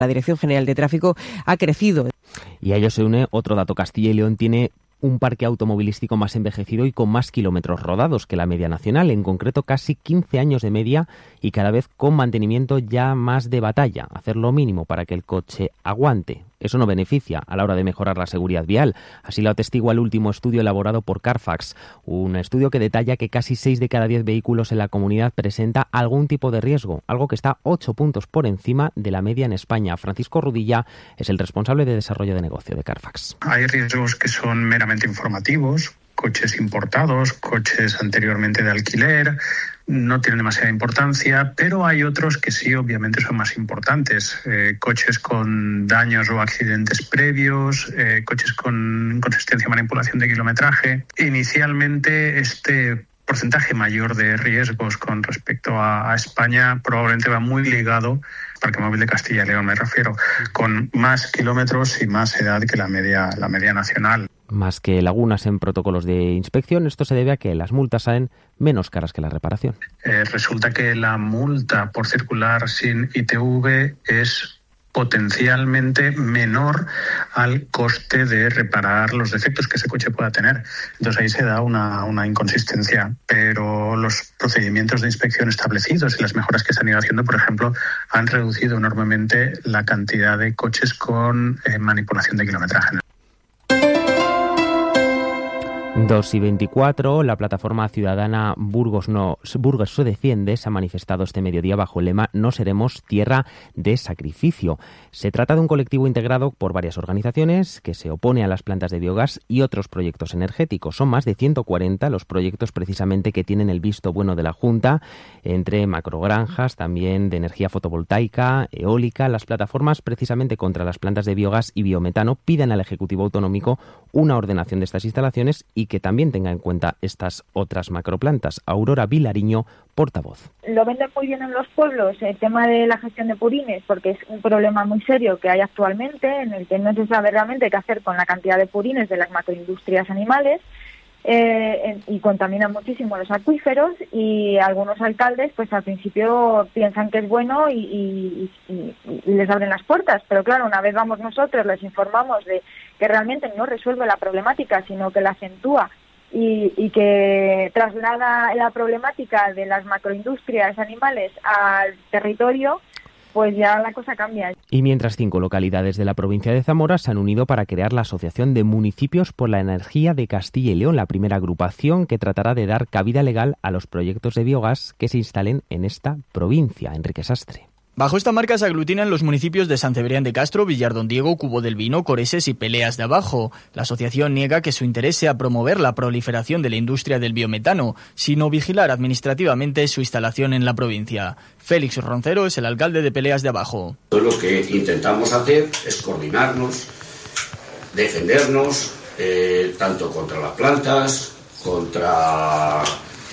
La Dirección General de Tráfico ha crecido. Y a ello se une otro dato. Castilla y León tiene un parque automovilístico más envejecido y con más kilómetros rodados que la media nacional, en concreto casi 15 años de media y cada vez con mantenimiento ya más de batalla, hacer lo mínimo para que el coche aguante. Eso no beneficia a la hora de mejorar la seguridad vial. Así lo atestigua el último estudio elaborado por Carfax, un estudio que detalla que casi 6 de cada 10 vehículos en la comunidad presenta algún tipo de riesgo, algo que está 8 puntos por encima de la media en España. Francisco Rudilla es el responsable de desarrollo de negocio de Carfax. Hay riesgos que son meramente informativos, coches importados, coches anteriormente de alquiler, no tienen demasiada importancia, pero hay otros que sí, obviamente, son más importantes. Coches con daños o accidentes previos, coches con inconsistencia o manipulación de kilometraje. Inicialmente, este porcentaje mayor de riesgos con respecto a España probablemente va muy ligado, Parque Móvil de Castilla y León me refiero, con más kilómetros y más edad que la media nacional. Más que lagunas en protocolos de inspección, esto se debe a que las multas salen menos caras que la reparación. Resulta que la multa por circular sin ITV es potencialmente menor al coste de reparar los defectos que ese coche pueda tener. Entonces ahí se da una inconsistencia, pero los procedimientos de inspección establecidos y las mejoras que se han ido haciendo, por ejemplo, han reducido enormemente la cantidad de coches con manipulación de kilometraje. 2:24, la plataforma ciudadana Burgos se defiende se ha manifestado este mediodía bajo el lema "No seremos tierra de sacrificio". Se trata de un colectivo integrado por varias organizaciones que se opone a las plantas de biogás y otros proyectos energéticos. Son más de 140 los proyectos precisamente que tienen el visto bueno de la Junta, entre macrogranjas, también de energía fotovoltaica, eólica. Las plataformas precisamente contra las plantas de biogás y biometano piden al Ejecutivo Autonómico una ordenación de estas instalaciones y que también tenga en cuenta estas otras macroplantas. Aurora Vilariño, portavoz. Lo venden muy bien en los pueblos el tema de la gestión de purines, porque es un problema muy serio que hay actualmente, en el que no se sabe realmente qué hacer con la cantidad de purines de las macroindustrias animales, y contaminan muchísimo los acuíferos, y algunos alcaldes pues al principio piensan que es bueno y les abren las puertas, pero claro, una vez vamos nosotros, les informamos de que realmente no resuelve la problemática, sino que la acentúa y que traslada la problemática de las macroindustrias animales al territorio, pues ya la cosa cambia. Y mientras 5 localidades de la provincia de Zamora se han unido para crear la Asociación de Municipios por la Energía de Castilla y León, la primera agrupación que tratará de dar cabida legal a los proyectos de biogás que se instalen en esta provincia. Enrique Sastre. Bajo esta marca se aglutinan los municipios de San Cebrián de Castro, Villardondiego, Cubo del Vino, Coreses y Peleas de Abajo. La asociación niega que su interés sea promover la proliferación de la industria del biometano, sino vigilar administrativamente su instalación en la provincia. Félix Roncero es el alcalde de Peleas de Abajo. Todo lo que intentamos hacer es coordinarnos, defendernos, tanto contra las plantas, contra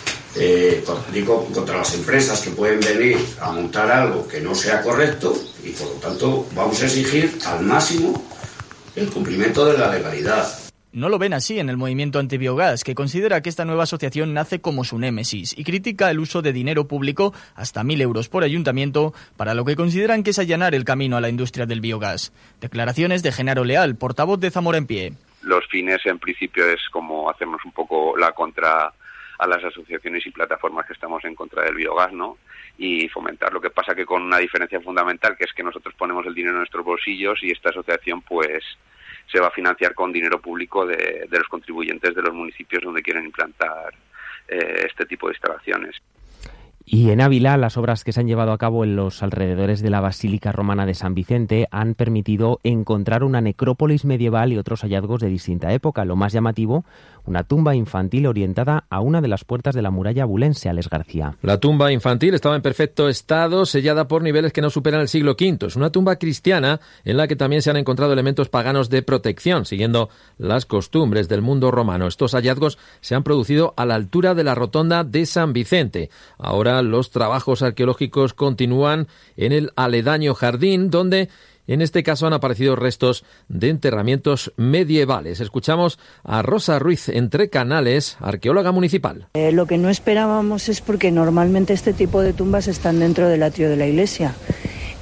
las empresas que pueden venir a montar algo que no sea correcto, y por lo tanto vamos a exigir al máximo el cumplimiento de la legalidad. No lo ven así en el movimiento antibiogás, que considera que esta nueva asociación nace como su némesis y critica el uso de dinero público, hasta 1.000 euros por ayuntamiento, para lo que consideran que es allanar el camino a la industria del biogás. Declaraciones de Genaro Leal, portavoz de Zamora en Pie. Los fines, en principio, es como hacernos un poco la contra a las asociaciones y plataformas que estamos en contra del biogás, ¿no? Y fomentar. Lo que pasa que con una diferencia fundamental, que es que nosotros ponemos el dinero en nuestros bolsillos y esta asociación pues se va a financiar con dinero público de los contribuyentes de los municipios donde quieren implantar este tipo de instalaciones. Y en Ávila, las obras que se han llevado a cabo en los alrededores de la Basílica Romana de San Vicente han permitido encontrar una necrópolis medieval y otros hallazgos de distinta época. Lo más llamativo, una tumba infantil orientada a una de las puertas de la muralla abulense, Alex García. La tumba infantil estaba en perfecto estado, sellada por niveles que no superan el siglo V. Es una tumba cristiana en la que también se han encontrado elementos paganos de protección, siguiendo las costumbres del mundo romano. Estos hallazgos se han producido a la altura de la rotonda de San Vicente. Ahora los trabajos arqueológicos continúan en el aledaño jardín, donde en este caso han aparecido restos de enterramientos medievales. Escuchamos a Rosa Ruiz Entre Canales, arqueóloga municipal. Lo que no esperábamos es porque normalmente este tipo de tumbas están dentro del atrio de la iglesia.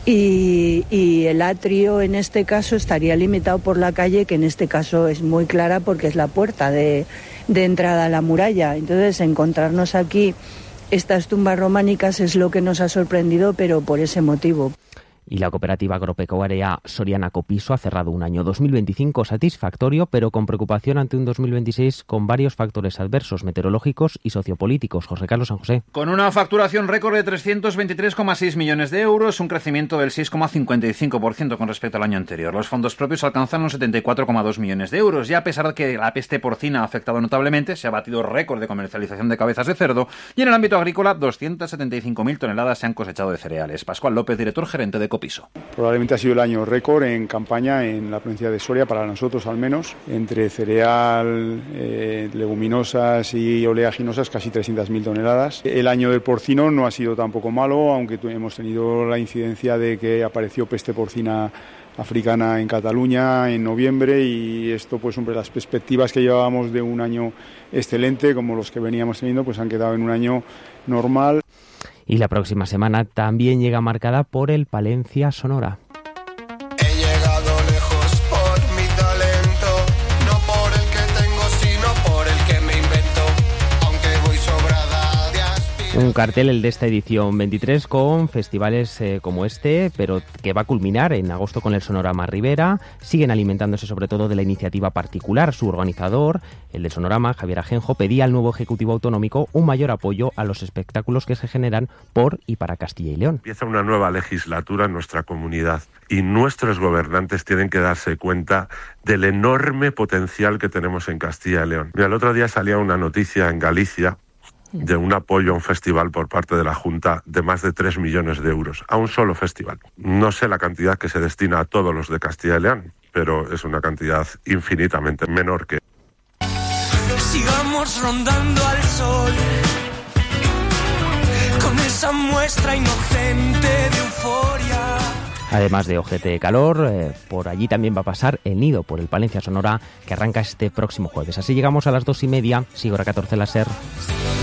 y el atrio en este caso estaría limitado por la calle, que en este caso es muy clara porque es la puerta de entrada a la muralla. Entonces, encontrarnos aquí estas tumbas románicas es lo que nos ha sorprendido, pero por ese motivo. Y la cooperativa agropecuaria Soriana Copiso ha cerrado un año 2025 satisfactorio, pero con preocupación ante un 2026 con varios factores adversos meteorológicos y sociopolíticos. José Carlos San José. Con una facturación récord de 323,6 millones de euros, un crecimiento del 6,55% con respecto al año anterior. Los fondos propios alcanzan los 74,2 millones de euros. Y a pesar de que la peste porcina ha afectado notablemente, se ha batido récord de comercialización de cabezas de cerdo y en el ámbito agrícola 275.000 toneladas se han cosechado de cereales. Pascual López, director gerente de Copiso. Probablemente ha sido el año récord en campaña en la provincia de Soria, para nosotros al menos, entre cereal, leguminosas y oleaginosas, casi 300.000 toneladas. El año del porcino no ha sido tampoco malo, aunque hemos tenido la incidencia de que apareció peste porcina africana en Cataluña en noviembre, y esto, pues hombre, las perspectivas que llevábamos de un año excelente como los que veníamos teniendo, pues han quedado en un año normal. Y la próxima semana también llega marcada por el Palencia Sonora. He llegado lejos por mi talento, no por el que tengo, sino por el que me invento, aunque voy sobrada de aspiración. Un cartel, el de esta edición 23, con festivales como este, pero que va a culminar en agosto con el Sonorama Ribera. Siguen alimentándose sobre todo de la iniciativa particular. Su organizador, el de Sonorama, Javier Ajenjo, pedía al nuevo Ejecutivo Autonómico un mayor apoyo a los espectáculos que se generan por y para Castilla y León. Empieza una nueva legislatura en nuestra comunidad y nuestros gobernantes tienen que darse cuenta del enorme potencial que tenemos en Castilla y León. Mira, el otro día salía una noticia en Galicia de un apoyo a un festival por parte de la Junta de más de 3 millones de euros, a un solo festival. No sé la cantidad que se destina a todos los de Castilla y León, pero es una cantidad infinitamente menor que... Sigamos rondando al sol con esa muestra inocente de euforia. Además de ojete calor, por allí también va a pasar el Nido por el Palencia Sonora, que arranca este próximo jueves. Así llegamos a las 2:30. Sigo a 14 la SER.